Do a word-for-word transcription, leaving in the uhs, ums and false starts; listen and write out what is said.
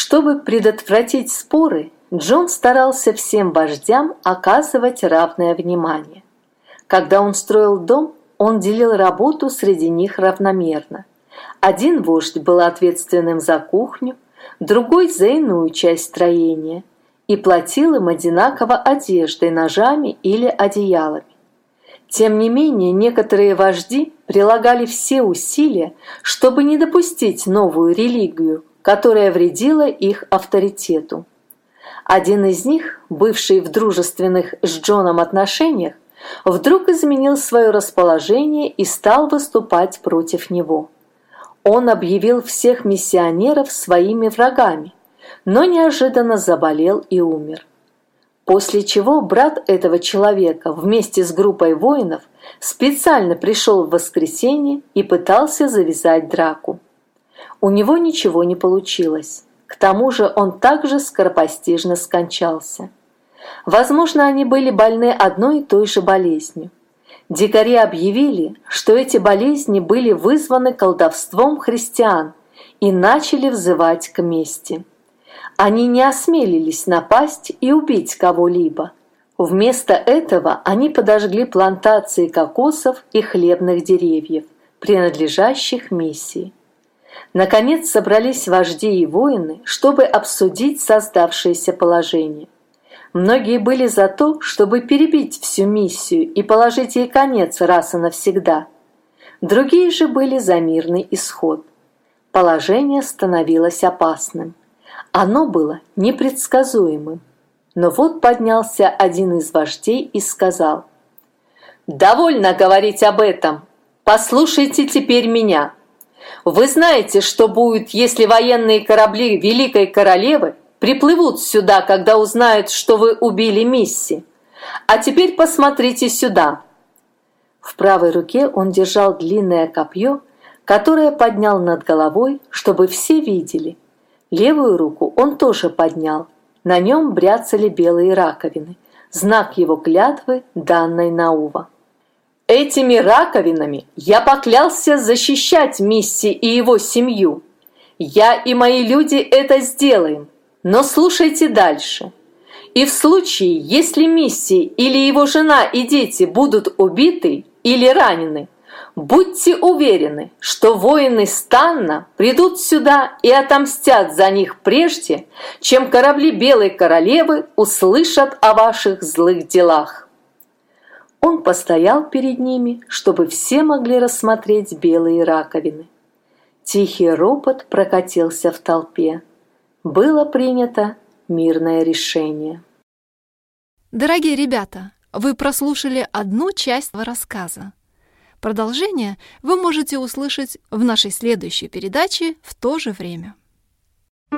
Чтобы предотвратить споры, Джон старался всем вождям оказывать равное внимание. Когда он строил дом, он делил работу среди них равномерно. Один вождь был ответственным за кухню, другой за иную часть строения, и платил им одинаково одеждой, ножами или одеялами. Тем не менее, некоторые вожди прилагали все усилия, чтобы не допустить новую религию, которая вредила их авторитету. Один из них, бывший в дружественных с Джоном отношениях, вдруг изменил свое расположение и стал выступать против него. Он объявил всех миссионеров своими врагами, но неожиданно заболел и умер. После чего брат этого человека вместе с группой воинов специально пришел в воскресенье и пытался завязать драку. У него ничего не получилось. К тому же он также скоропостижно скончался. Возможно, они были больны одной и той же болезнью. Дикари объявили, что эти болезни были вызваны колдовством христиан и начали взывать к мести. Они не осмелились напасть и убить кого-либо. Вместо этого они подожгли плантации кокосов и хлебных деревьев, принадлежащих миссии. Наконец собрались вожди и воины, чтобы обсудить создавшееся положение. Многие были за то, чтобы перебить всю миссию и положить ей конец раз и навсегда. Другие же были за мирный исход. Положение становилось опасным. Оно было непредсказуемым. Но вот поднялся один из вождей и сказал: «Довольно говорить об этом. Послушайте теперь меня. Вы знаете, что будет, если военные корабли Великой Королевы приплывут сюда, когда узнают, что вы убили Мисси. А теперь посмотрите сюда». В правой руке он держал длинное копье, которое поднял над головой, чтобы все видели. Левую руку он тоже поднял. На нем бряцали белые раковины, знак его клятвы, данной Наува. «Этими раковинами я поклялся защищать Мисси и его семью. Я и мои люди это сделаем. Но слушайте дальше. И в случае, если Мисси или его жена и дети будут убиты или ранены, будьте уверены, что воины Станна придут сюда и отомстят за них прежде, чем корабли Белой Королевы услышат о ваших злых делах». Он постоял перед ними, чтобы все могли рассмотреть белые раковины. Тихий ропот прокатился в толпе. Было принято мирное решение. Дорогие ребята, вы прослушали одну часть рассказа. Продолжение вы можете услышать в нашей следующей передаче в то же время.